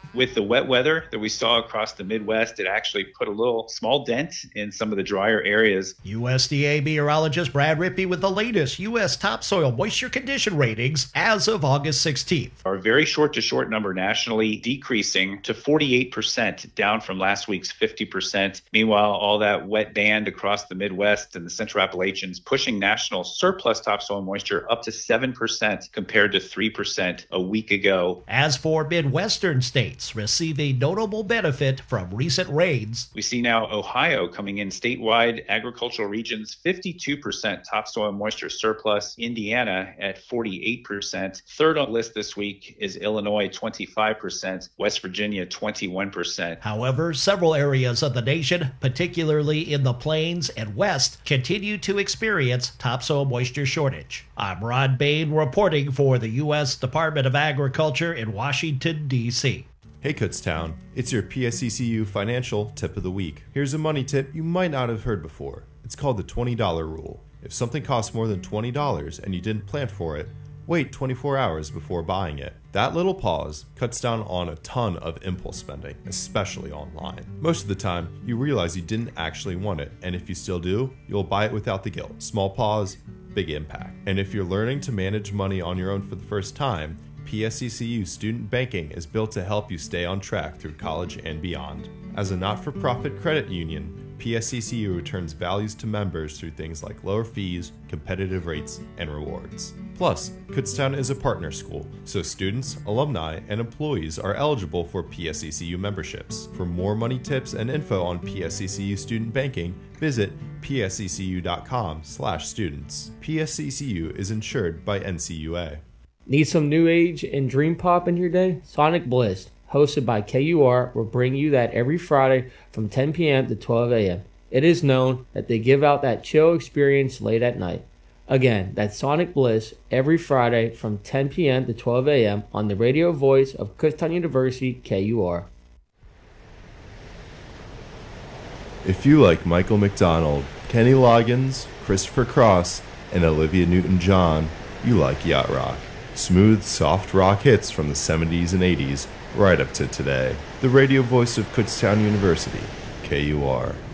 With the wet weather that we saw across the Midwest, it actually put a little small dent in some of the drier areas. USDA meteorologist Brad Rippey with the latest U.S. topsoil moisture condition ratings as of August 16th. Our very short-to-short number nationally decreasing to 48%, down from last week's 50%. Meanwhile, all that wet band across the Midwest and the Central Appalachians pushing national surplus topsoil moisture up to 7% compared to 3% a week ago. As for Midwestern states, receive a notable benefit from recent rains. We see now Ohio coming in statewide, agricultural regions 52% topsoil moisture surplus, Indiana at 48%. Third on the list this week is Illinois, 25%, West Virginia, 21%. However, several areas of the nation, particularly in the plains and west, continue to experience topsoil moisture shortage. I'm Ron Bain reporting for the U.S. Department of Agriculture in Washington, D.C. Hey Kutztown, it's your PSECU financial tip of the week. Here's a money tip you might not have heard before. It's called the $20 rule. If something costs more than $20 and you didn't plan for it, wait 24 hours before buying it. That little pause cuts down on a ton of impulse spending, especially online. Most of the time, you realize you didn't actually want it, and if you still do, you'll buy it without the guilt. Small pause, big impact. And if you're learning to manage money on your own for the first time, PSECU Student Banking is built to help you stay on track through college and beyond. As a not-for-profit credit union, PSECU returns values to members through things like lower fees, competitive rates, and rewards. Plus, Kutztown is a partner school, so students, alumni, and employees are eligible for PSECU memberships. For more money tips and info on PSECU Student Banking, visit psecU.com/students. PSECU is insured by NCUA. Need some new age and dream pop in your day? Sonic Bliss, hosted by KUR, will bring you that every Friday from 10 p.m. to 12 a.m. It is known that they give out that chill experience late at night. Again, that's Sonic Bliss every Friday from 10 p.m. to 12 a.m. on the radio voice of Kutztown University, KUR. If you like Michael McDonald, Kenny Loggins, Christopher Cross, and Olivia Newton-John, you like yacht rock. Smooth, soft rock hits from the 70s and 80s, right up to today. The radio voice of Kutztown University, KUR.